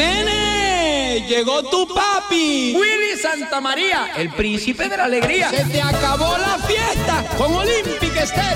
Nene, llegó tu papi. Willy Santamaría, el príncipe de la alegría. Se te acabó la fiesta con Olympic Estéreo.